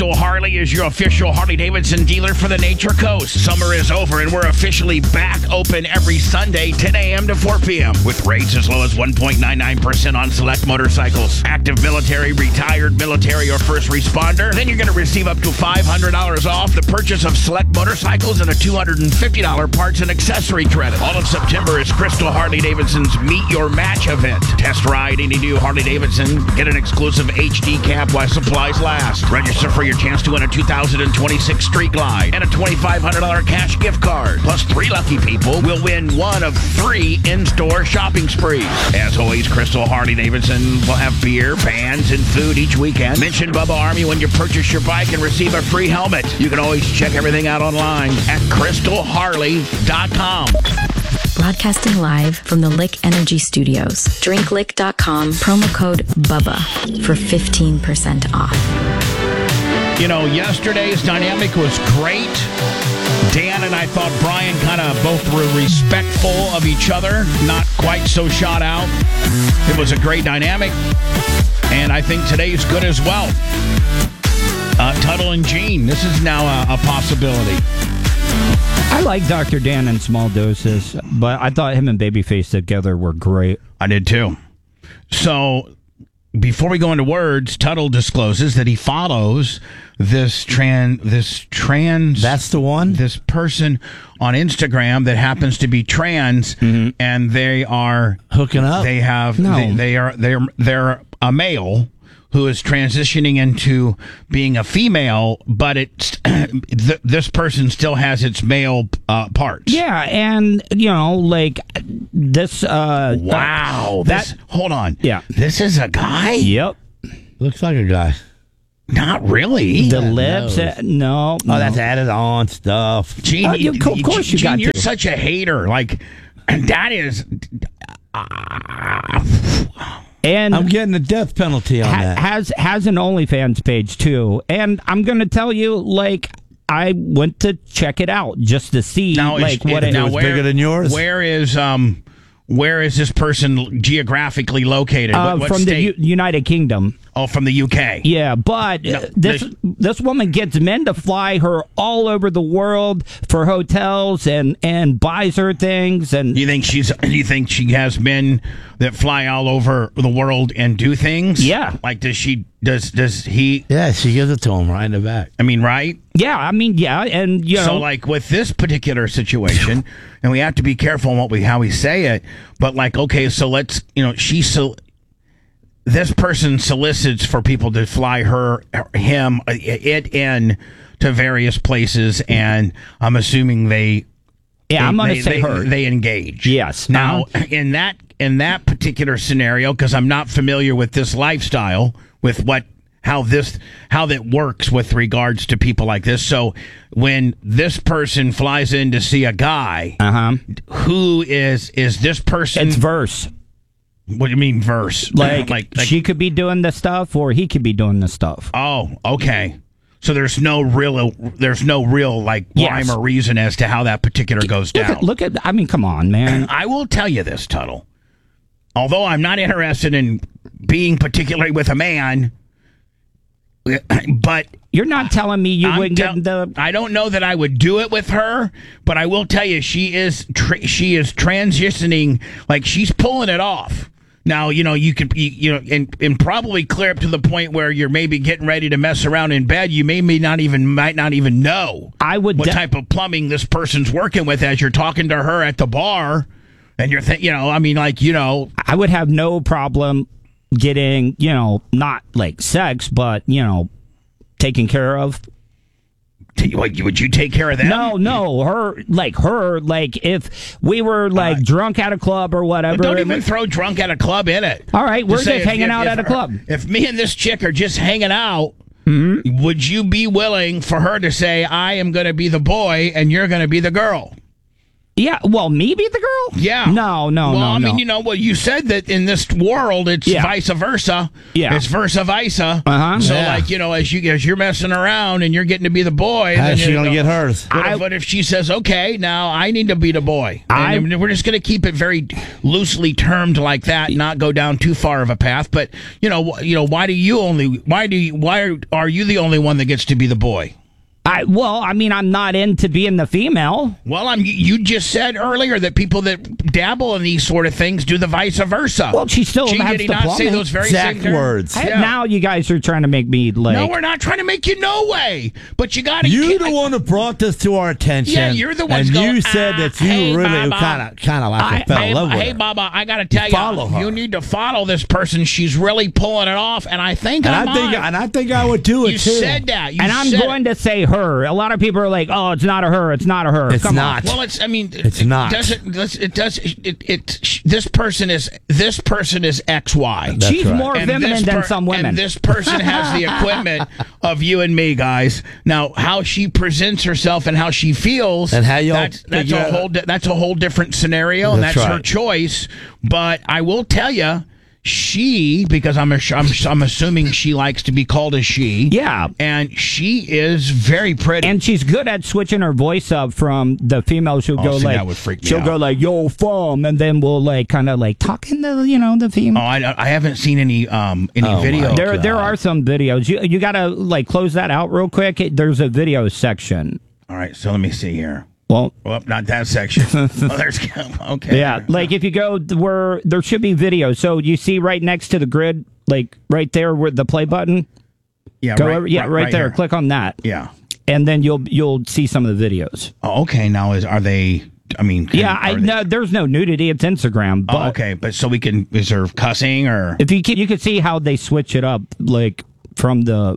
Crystal Harley is your official Harley-Davidson dealer for the Nature Coast. Summer is over and we're officially back open every Sunday, 10 a.m. to 4 p.m. with rates as low as 1.99% on select motorcycles. Active military, retired military, or first responder. Then you're going to receive up to $500 off the purchase of select motorcycles and a $250 parts and accessory credit. All of September is Crystal Harley-Davidson's Meet Your Match event. Test ride any new Harley-Davidson. Get an exclusive HD cap while supplies last. Register for your chance to win a 2026 Street Glide and a $2,500 cash gift card. Plus, 3 lucky people will win one of 3 in-store shopping sprees. As always, Crystal Harley-Davidson will have beer, bands, and food each weekend. Mention Bubba Army when you purchase your bike and receive a free helmet. You can always check everything out online at crystalharley.com. Broadcasting live from the Lick Energy Studios. DrinkLick.com, promo code BUBBA for 15% off. You know, yesterday's dynamic was great. Dan and I thought Brian kind of both were respectful of each other, not quite so shot out. It was a great dynamic, and I think today's good as well. Tuttle and Gene, this is now a possibility. I like Dr. Dan in small doses, but I thought him and Babyface together were great. I did too. So, before we go into words, Tuttle discloses that he follows this That's the one? this person on Instagram that happens to be trans, and they are hooking up. They have No. they're a male who is transitioning into being a female, but it's this person still has its male parts. Yeah, and, you know, like, this... Wow. Hold on. Yeah. This is a guy? Yep. Looks like a guy. Not really. The lips, no. Oh, that's added on stuff. Gene, of course you Gene, got you're to. such a hater. Like, that is... And I'm getting the death penalty on that. has an OnlyFans page too, and I'm gonna tell you, like, I went to check it out just to see, like, what it was bigger than yours. Where is this person geographically located? What from state? the United Kingdom. Oh, from the UK. Yeah, but this woman gets men to fly her all over the world for hotels and buys her things. And You think she has men that fly all over the world and do things? Yeah. Like, does he? Yeah, she gives it to him right in the back. I mean, right? yeah, I mean, yeah, and you know, So, like, with this particular situation, and we have to be careful on how we say it, but, like, okay, so let's, you know, this person solicits for people to fly it in to various places, and I'm assuming I'm going to say her. They engage. Yes. Now, in that particular scenario, because I'm not familiar with this lifestyle, with how that works with regards to people like this. So when this person flies in to see a guy, who is this person? It's Verse. What do you mean verse? Like she could be doing the stuff, or he could be doing the stuff. Oh, okay. So there's no real like rhyme or reason as to how that particular goes down. Look at, I mean, come on, man. I will tell you this, Tuttle. Although I'm not interested in being particularly with a man, but You're not telling me you wouldn't get the... I don't know that I would do it with her, but I will tell you she is transitioning, like, she's pulling it off. Now, you know, you could, and probably clear up to the point where you're maybe getting ready to mess around in bed. You might not even know what type of plumbing this person's working with as you're talking to her at the bar, and you're I would have no problem getting, not like sex, but, taken care of. Would you take care of them? No, her, if we were drunk at a club or whatever. But don't even throw drunk at a club in it. All right, we're just hanging out at a club. If me and this chick are just hanging out, would you be willing for her to say, I am going to be the boy and you're going to be the girl? Yeah, well, me be the girl? Yeah. No. Well, I mean, you said that in this world it's vice versa. Yeah. It's versa versa. Uh-huh. So, Yeah. as you're messing around and you're getting to be the boy. How's she going to get hers? What if she says, okay, now I need to be the boy? And we're just going to keep it very loosely termed like that, not go down too far of a path. But, why are you the only one that gets to be the boy? I'm not into being the female. Well, you just said earlier that people that dabble in these sort of things do the vice versa. Well, she still Gene, has did he the not say plumbing. those very Exact same words. Yeah. Now you guys are trying to make me like. No, we're not trying to make you no way. But you got to. You're the one who brought this to our attention. Yeah, you're the one. And you said that you really kind of like fell in love with her. Hey, Baba, I got to tell Follow her. you need to follow this person. She's really pulling it off, and I think I think I would do it you too. Said that. And I'm going to say her. A lot of people are like, "Oh, it's not a her. It's not a her." It's Come not. on. Well, it's not. This person is XY. That's She's right. more feminine than some women. And this person has the equipment of you and me, guys. Now, how she presents herself and how she feels, and how y'all that's a whole different scenario, and that's right. her choice. But I will tell you, because I'm assuming she likes to be called a she. Yeah. And she is very pretty. And she's good at switching her voice up from the females who go like, that would freak me she'll out. go like, "Yo, fam," and then we'll like kind of like talk in the female. Oh, I haven't seen any video. There are some videos. You gotta like close that out real quick. There's a video section. All right, so let me see here. Well, not that section. There's okay. Yeah, like if you go where there should be videos. So you see right next to the grid, like right there where the play button. Yeah, go right, over, yeah, right there. Here. Click on that. Yeah, and then you'll see some of the videos. Oh, okay. Now are they? I mean, no, there's no nudity. It's Instagram. But okay, but so we can. Is there cussing or? If you could see how they switch it up, like from the.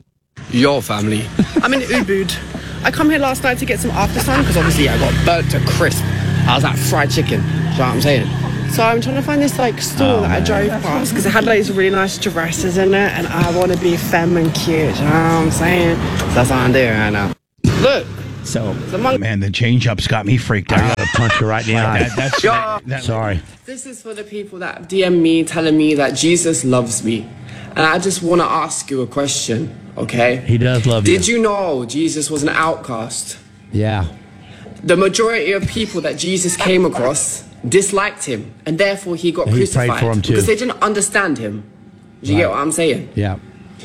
Your family. I'm in Ubud. I come here last night to get some after sun because obviously I got burnt to crisp. I was like fried chicken. Do you know what I'm saying? So I'm trying to find this like store that I drove past because it had like these really nice dresses in it, and I want to be femme and cute. You know what I'm saying? So that's what I'm doing right now. Look. So man, the change-up's got me freaked out. I gotta punch her right in the eye. Sorry. This is for the people that DM me telling me that Jesus loves me, and I just want to ask you a question. Okay? He does love you. Did you know Jesus was an outcast? Yeah. The majority of people that Jesus came across disliked him, and therefore he got crucified. Prayed for him too. Because they didn't understand him. Do you get what I'm saying? Yeah.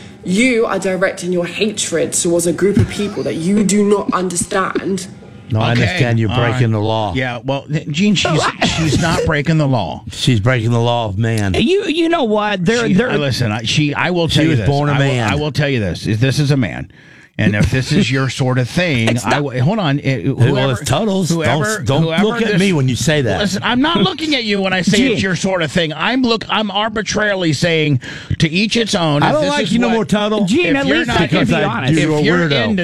You are directing your hatred towards a group of people that you do not understand. No, I understand you're breaking the law. Yeah, well, Gene, she's not breaking the law. She's breaking the law of man. You know what? Listen, I will tell you this. Born a man. I will tell you this. This is a man. And if this is your sort of thing, hold on. Well, it's Tuttles. Don't look at me when you say that. Listen, I'm not looking at you when I say it's your sort of thing. I'm arbitrarily saying to each its own. I don't like you no more, Tuttle. Gene, at least I can be honest. If you're into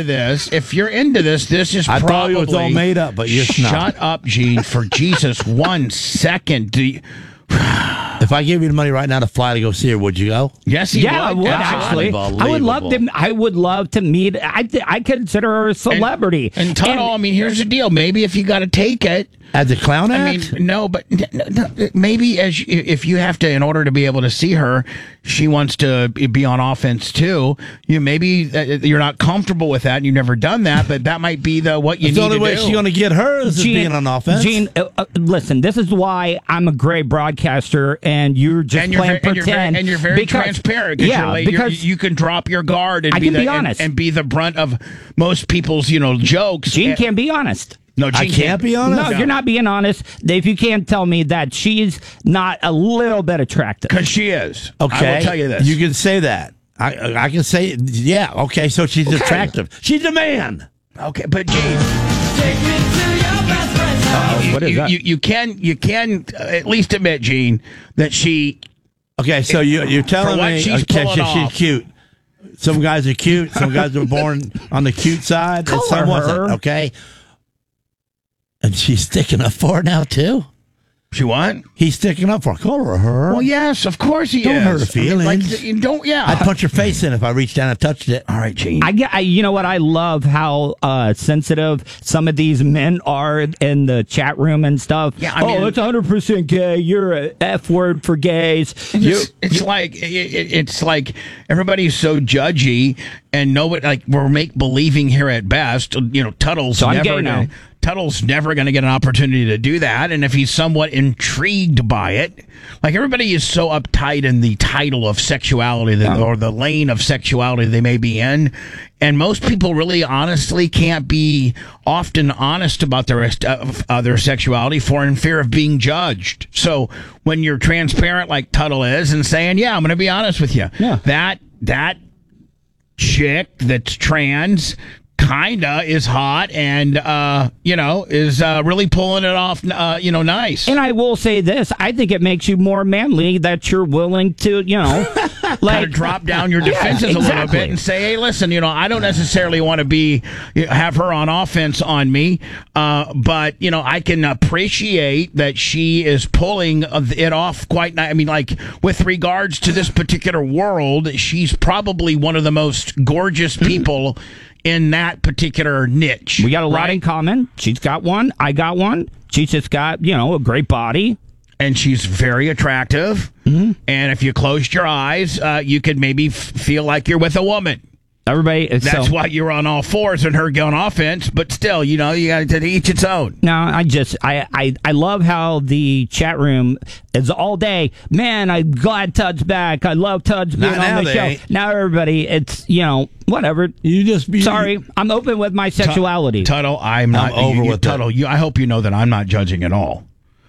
this, this is probably. I thought it was all made up, but you're not. Shut up, Gene. For Jesus, 1 second. If I gave you the money right now to fly to go see her, would you go? Yes, I would actually. I would love to meet. I consider her a celebrity. And Tuttle, I mean, here's the deal. Maybe if you got to take it. As a clown act? I mean, no, but maybe if you have to, in order to be able to see her, she wants to be on offense too. Maybe you're not comfortable with that, and you've never done that, but that might be what you need to do. The only way she's going to get her is being on offense. Gene, listen, this is why I'm a great broadcaster, and you're just playing pretend. And you're very transparent. Because you can drop your guard and be honest and be the brunt of most people's jokes. Gene can be honest. No, Gene I can't be honest. No, you're not being honest. If you can't tell me that she's not a little bit attractive, because she is. Okay, I will tell you this. You can say that. I can say, yeah. Okay, so she's attractive. She's a man. Okay, but Gene. What is that? You can at least admit, Gene, that she. Okay, so you're telling me she's cute. Some guys are cute. Some guys are born on the cute side, and some wasn't. Okay. And she's sticking up for it now, too? She what? He's sticking up for her. Call her. Well, yes, of course he don't is. hurt her feelings. I'd punch her face in if I reached down and touched it. All right, Gene. You know what? I love how sensitive some of these men are in the chat room and stuff. Yeah, I mean, it's 100% gay. You're an F word for gays. It's like everybody's so judgy, and nobody, like, we're make-believing here at best. Tuttle's so never going to... Tuttle's never going to get an opportunity to do that, and if he's somewhat intrigued by it, like, everybody is so uptight in the title of sexuality or the lane of sexuality they may be in, and most people really honestly can't be often honest about their sexuality in fear of being judged. So when you're transparent like Tuttle is and saying, yeah, I'm going to be honest with you, that chick that's trans kinda is hot and is really pulling it off nice. And I will say this, I think it makes you more manly that you're willing to like drop down your defenses a little bit and say, hey, listen, I don't necessarily want to have her on offense on me, but I can appreciate that she is pulling it off quite nice. I mean, like, with regards to this particular world, she's probably one of the most gorgeous people in that particular niche. We got a lot in common. She's got one. I got one. She's just got, a great body. And she's very attractive. Mm-hmm. And if you closed your eyes, you could maybe feel like you're with a woman. That's why you're on all fours and her going offense, but still, you got to each its own. No, I love how the chat room is all day. Man, I'm glad Tud's back. I love Tud's being on the show. Now everybody, it's, whatever. Sorry, I'm open with my sexuality. Tuttle, I'm not over with Tuttle. I hope you know that I'm not judging at all.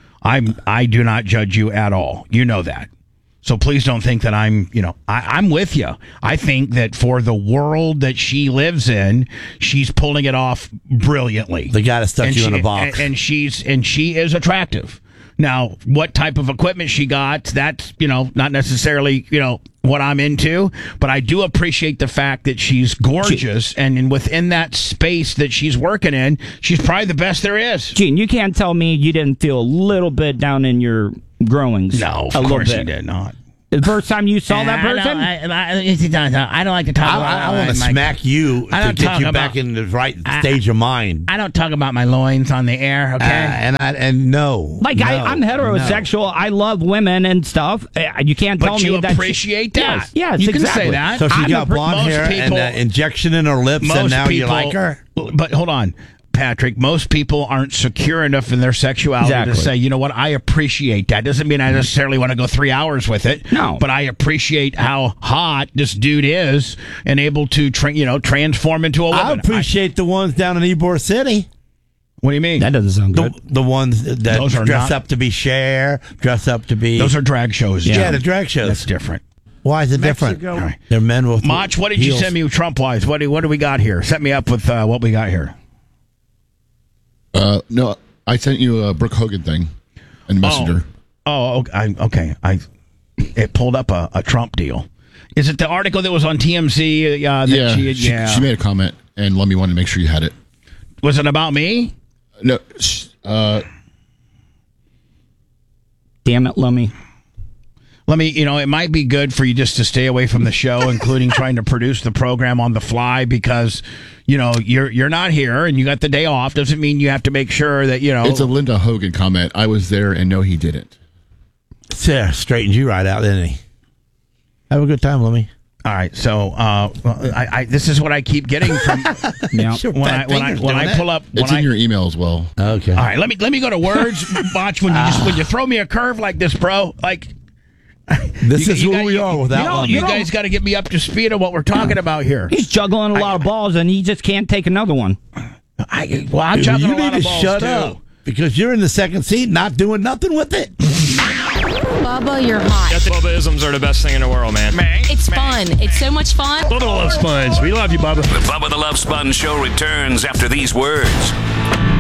I do not judge you at all. You know that. So please don't think that I'm with you. I think that for the world that she lives in, she's pulling it off brilliantly. They got to stuff you in a box. And she is attractive. Now, what type of equipment she got, that's, not necessarily, what I'm into, but I do appreciate the fact that she's gorgeous, and within that space that she's working in, she's probably the best there is. Gene, you can't tell me you didn't feel a little bit down in your growings. No, of course you did not. The first time you saw that person? I don't like to talk about I want to smack you to get you back in the right stage of mind. I don't talk about my loins on the air, okay? No. Like, I'm heterosexual. No. I love women and stuff. You can't tell me that. But you appreciate that. Yes, you exactly. can say that. So she got blonde hair and an injection in her lips, and now you like her? But hold on. Patrick, most people aren't secure enough in their sexuality to say, you know what, I appreciate that. Doesn't mean I necessarily want to go 3 hours with it. No. But I appreciate how hot this dude is and able to transform into a woman. I appreciate the ones down in Ybor City. What do you mean? That doesn't sound good. The ones that dress up to be Cher, dress up to be... Those are drag shows. Yeah, the drag shows. That's different. Why is it different? Right. They're men with Mach, what did you send me Trump-wise? What do we got here? Set me up with what we got here. No, I sent you a Brooke Hogan thing in Messenger. Okay. It pulled up a Trump deal. Is it the article that was on TMZ? She made a comment, and Lummy wanted to make sure you had it. Was it about me? No. Damn it, Lummy. It might be good for you just to stay away from the show, including trying to produce the program on the fly, because you're not here and you got the day off. Doesn't mean you have to make sure that It's a Linda Hogan comment. I was there, and no, he didn't. Yeah, straightened you right out, didn't he? Have a good time, Lummy. All right, so this is what I keep getting from when I pull up. It's in your email as well. Okay. All right, let me go to words. Watch when you throw me a curve like this, bro. Like. This is who we are without you guys got to get me up to speed on what we're talking about here. He's juggling a lot of balls, and he just can't take another one. I'm juggling a lot of balls, shut up, because you're in the second seat not doing nothing with it. Bubba, you're hot. Bubba-isms are the best thing in the world, man. It's fun. It's so much fun. Bubba the Love Sponge. We love you, Bubba. The Bubba the Love Sponge Show returns after these words.